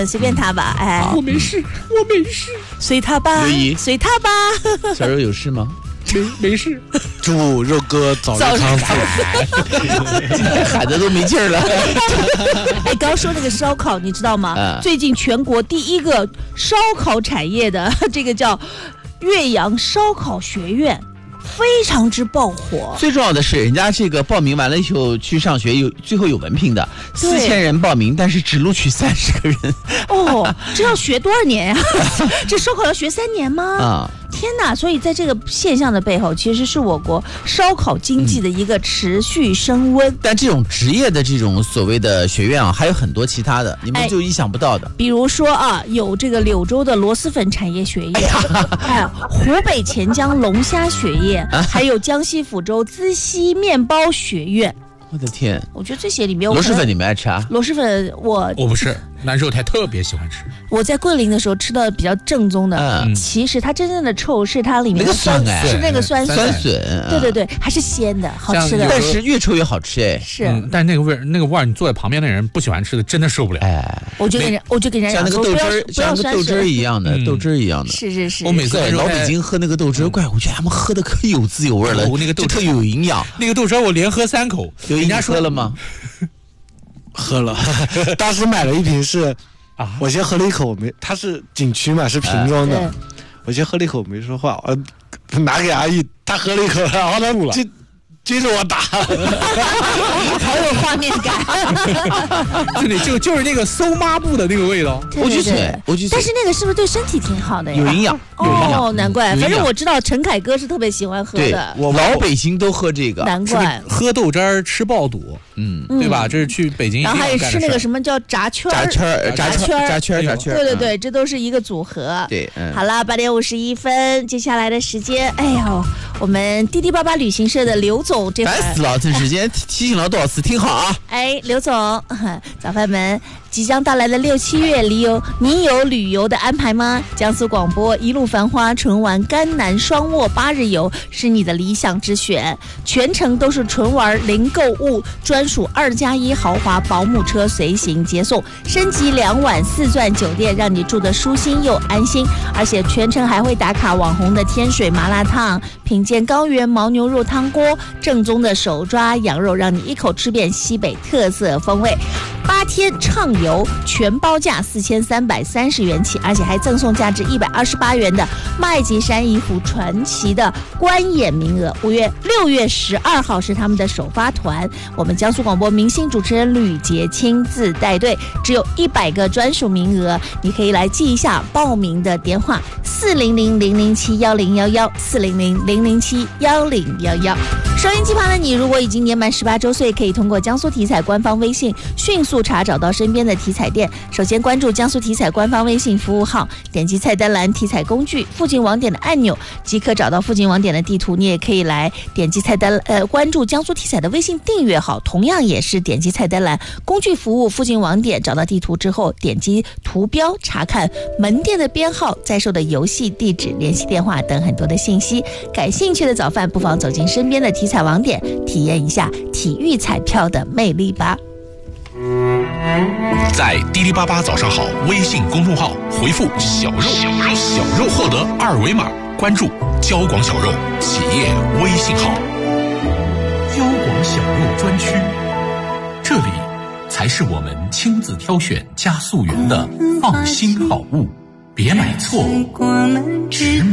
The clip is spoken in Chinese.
随便他吧，哎， 我没事， 随他吧，随他吧。 小柔有事吗？ 没事。 祝肉哥早日康复。 喊的都没劲儿了。 哎，刚说那个烧烤，你知道吗？最近全国第一个烧烤产业的这个叫岳阳烧烤学院。非常之爆火， 最重要的是，人家这个报名完了以后去上学，最后有文凭的，4000人报名，但是只录取30个人。 哦，这要学多少年呀？这烧烤要学3年吗？啊！天哪！所以在这个现象的背后，其实是我国烧烤经济的一个持续升温。 但这种职业的这种所谓的学院啊，还有很多其他的，你们就意想不到的。 比如说啊，有这个柳州的螺蛳粉产业学院，湖北潜江龙虾学院，还有江西抚州资溪面包学院。 我的天！ 我觉得这些里面， 螺蛳粉你们爱吃啊？ 螺蛳粉我不是，南肉台特别喜欢吃。 我在桂林的时候吃的比较正宗的，其实它真正的臭是它里面的酸， 是那个酸笋， 对，还是鲜的，好吃的。 但是越臭越好吃哎。 是， 但是那个味儿，你坐在旁边的人不喜欢吃的，真的受不了。 哎， 我就给人像那个豆汁，像那个豆汁一样的，豆汁一样的。 是。 我每次在老北京喝那个豆汁，怪我觉得他们喝的可有滋有味了， 那个豆汁特有营养。 那个豆汁我连喝3口， 人家喝了吗？ 喝了，当时买了一瓶是，我先喝了一口，它是景区嘛，是瓶装的，我先喝了一口没说话，拿给阿姨，她喝了一口，然后她接着我打， 好有画面感。 真的就是那个馊抹布的那个味道。 我去嘴。 但是那个是不是对身体挺好的呀？ 有营养。 哦，难怪。反正我知道陈凯歌是特别喜欢喝的。 我老北京都喝这个。 难怪。 喝豆汁儿吃爆肚，对吧？这是去北京。 然后还有吃那个什么叫炸圈。对，这都是一个组合。 对， 好了，8点51分，接下来的时间，哎呦，我们滴滴爸爸旅行社的刘总这会儿烦死了，这时间提醒了多少次，听好啊！ 哎，刘总，早饭们，即将到来的6、7月里你有旅游的安排吗？江苏广播一路繁花纯玩甘南双卧8日游是你的理想之选，全程都是纯玩零购物，专属2+1豪华保姆车随行接送，升级2晚4钻酒店，让你住得舒心又安心，而且全程还会打卡网红的天水麻辣烫，品鉴高原牦牛肉汤锅，正宗的手抓羊肉，让你一口吃遍西北特色风味。8天畅游，全包价4330元起，而且还赠送价值128元的麦积山一幅传奇的观演名额。6月12号是他们的首发团，我们江苏广播明星主持人吕杰亲自带队，只有100个专属名额，你可以来记一下报名的电话：400-007-1011，400-007-1011。收音机旁的你，如果已经年满18周岁，可以通过江苏体彩官方微信迅速查找到身边的体彩店。首先关注江苏体彩官方微信服务号，点击菜单栏体彩工具附近网点的按钮，即可找到附近网点的地图。你也可以来点击菜单关注江苏体彩的微信订阅号，同样也是点击菜单栏工具服务附近网点，找到地图之后点击图标查看门店的编号、在售的游戏地址、联系电话等很多的信息。感兴趣的早饭不妨走进身边的体彩网点，体验一下体育彩票的魅力吧。 在滴滴88早上好微信公众号回复小肉获得2维码，关注交广小肉企业微信号。交广小肉专区，这里才是我们亲自挑选加速员的放心好物，别买错，只买